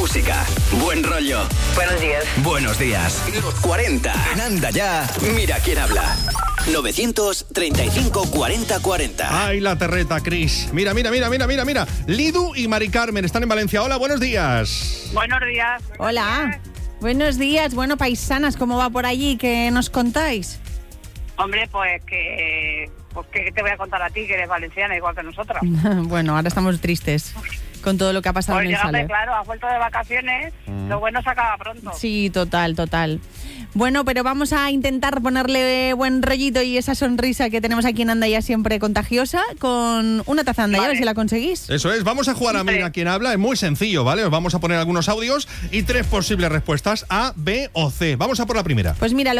música, buen rollo. Buenos días. Buenos días. 40. En Anda Ya. Mira quién habla. 935 40 40. Ay, la terreta, Cris. Mira. Lidu y Mari Carmen están en Valencia. Hola, buenos días. Buenos días. Hola. Buenos días. Bueno, paisanas, ¿cómo va por allí? ¿Qué nos contáis? Hombre, pues que te voy a contar a ti, que eres valenciana igual que nosotros. Bueno, ahora estamos tristes con todo lo que ha pasado Pues en el Saler. claro, has vuelto de vacaciones, lo bueno se acaba pronto. Sí, total. Bueno, pero vamos a intentar ponerle buen rollito y esa sonrisa que tenemos aquí en Anda Ya siempre contagiosa con una taza de Anda Ya, a ver si la conseguís. Eso es, vamos a jugar a Mira quién habla, es muy sencillo, ¿vale? Os vamos a poner algunos audios y 3 posibles respuestas, A, B o C. Vamos a por la primera. Pues mira,